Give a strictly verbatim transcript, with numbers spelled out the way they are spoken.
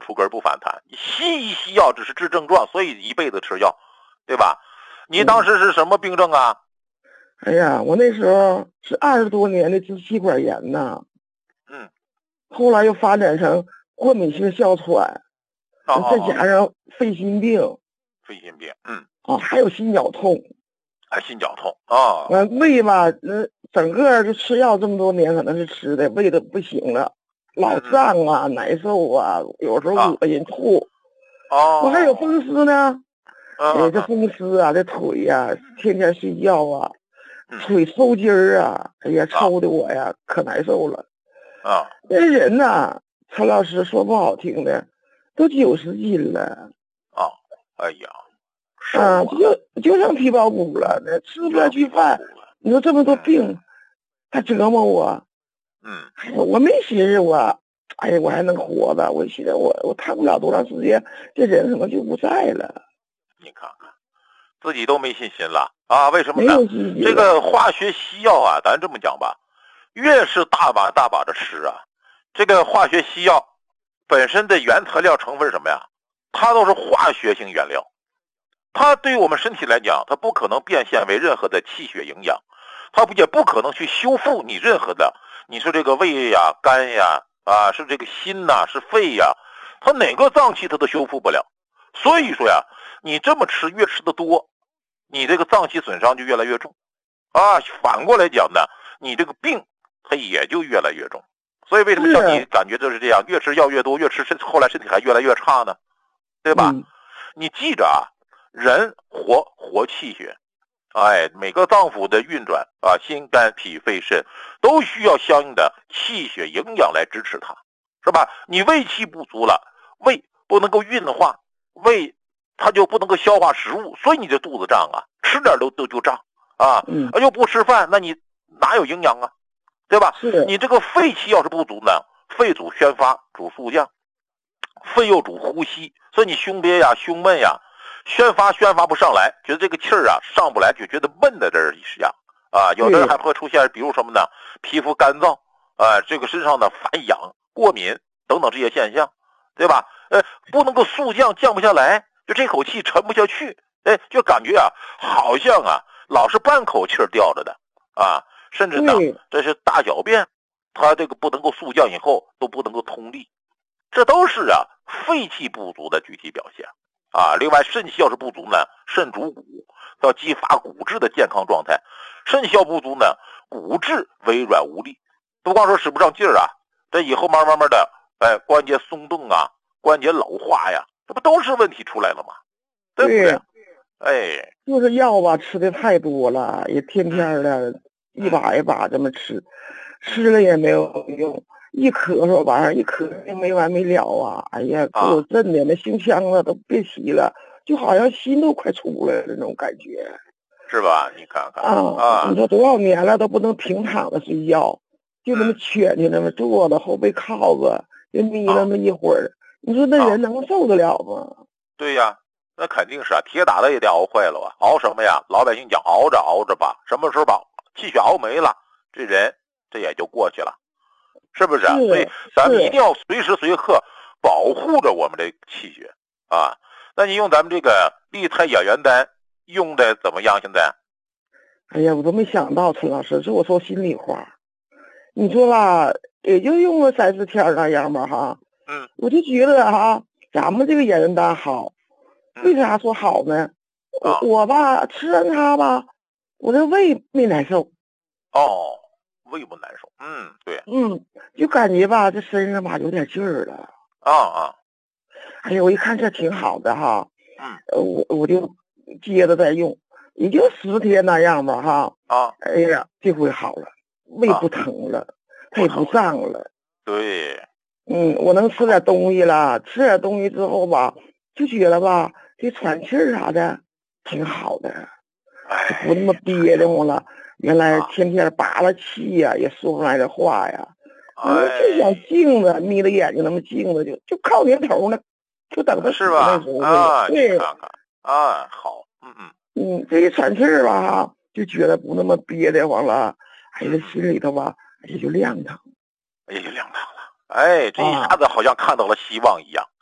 出根不反弹。西医西药只是治症状，所以一辈子吃药，对吧？你当时是什么病症啊？ 哎呀，我那时候是二十多年的支气管炎呐， 嗯， 后来又发展成过敏性哮喘， 哦再加上肺心病， 肺心病，嗯， 啊，还有心绞痛， 还心绞痛啊， 完胃吧，那整个就吃药这么多年，可能是吃的胃都不行了，老胀啊，难受啊，有时候恶心吐。 哦， 我还有风湿呢，哎，这嗯嗯风湿啊，这腿呀、天天睡觉啊， 嗯腿抽筋儿啊，哎呀，抽的我呀可难受了。 啊， 那人呐，陈老师说不好听的，都九十斤了啊，哎呀，瘦啊， 啊， 就就剩皮包骨了，那吃不下去饭。你说这么多病，还折磨我， 嗯， 哎呀，我没寻思我，哎呀，我还能活着，我寻思我我谈不了多长时间，这人可能就不在了。 你看看，自己都没信心了啊？为什么没呢？ 有信心了。 这个化学西药啊，咱这么讲吧，越是大把大把的吃啊，这个化学西药本身的原材料成分是什么呀？它都是化学性原料，它对于我们身体来讲，它不可能变现为任何的气血营养，它也不可能去修复你任何的，你是这个胃呀、肝呀，啊，是这个心呐、是肺呀，它哪个脏器它都修复不了。所以说呀，你这么吃，越吃的多，你这个脏器损伤就越来越重啊。反过来讲呢，你这个病它也就越来越重。所以为什么像你感觉就是这样，越吃药越多，越吃身后来身体还越来越差呢？对吧？ 嗯、 你记着啊，人活活气血，哎，每个脏腑的运转啊，心肝脾肺肾都需要相应的气血营养来支持它，是吧？你胃气不足了，胃不能够运化，胃它就不能够消化食物，所以你这肚子胀啊，吃点都都就胀啊， 嗯， 又不吃饭，那你哪有营养啊？对吧？ 是你这个肺气要是不足呢，肺主宣发，主肃降，肺又主呼吸，所以你胸憋呀、胸闷呀，宣发宣发不上来，觉得这个气儿啊上不来，就觉得闷在这儿一样啊。有的人还会出现，比如什么呢？皮肤干燥啊，这个身上呢反痒、过敏等等这些现象，对吧？呃，不能够速降，降不下来，就这口气沉不下去，哎，就感觉啊，好像啊老是半口气儿吊着的啊，甚至呢，这是大小便，它这个不能够速降以后都不能够通利。这都是啊肺气不足的具体表现啊。另外，肾气要是不足呢，肾主骨，要激发骨质的健康状态。肾气要不足呢，骨质微软无力，不光说使不上劲儿啊，这以后慢慢慢的，哎，关节松动啊，关节老化呀，这不都是问题出来了吗？对不对？哎， 就是药吧，吃的太多了，也天天的、嗯、一把一把这么吃，吃了也没有用。一咳嗽玩意儿，一咳嗽没完没了啊！哎呀，给我震的那胸腔子都别提了，就好像心都快出来了那种感觉， 是吧？你看看啊啊！你说多少年了都不能平躺着睡觉，就那么蜷起那么坐着，后背靠着，就眯那么一会儿，你说那人能受得了吗？ 对呀，那肯定是啊，铁打的也得熬坏了啊！熬什么呀？老百姓讲熬着熬着吧，什么时候把气血熬没了，这人这也就过去了。是不是？所以咱们一定要随时随刻保护着我们的气血啊。那你用咱们这个利泰养元丹用的怎么样？现在？ 哎呀，我都没想到，陈老师，这我说心里话，你说吧，也就用了三四天那样吧，哈。 嗯。 我就觉得哈，咱们这个养元丹好，为啥说好呢？我、 啊、 我吧吃完它吧，我这胃没难受。 哦。胃不难受，嗯，对， 嗯，就感觉吧，这身上吧有点劲儿了， 啊啊， 哎呀，我一看这挺好的哈， 嗯， 呃，我我就接着再用，也就十天那样吧哈， 啊， 哎呀，这回好了，胃不疼了，它也不胀了， 对， 嗯，我能吃点东西了，吃点东西之后吧，就觉得吧，这喘气儿啥的挺好的， 哎， 不那么憋得慌了。原来天天拔了气呀、啊，也说不出来这话呀。嗯，就想静着，眯着眼睛那么静着，就就靠年头呢，就等着是吧？啊， 对， 看看啊，好，嗯嗯嗯，这一喘气儿吧，就觉得不那么憋得慌了，哎呀，心里头吧也就亮堂， 也就亮堂了。哎，这一下子好像看到了希望一样。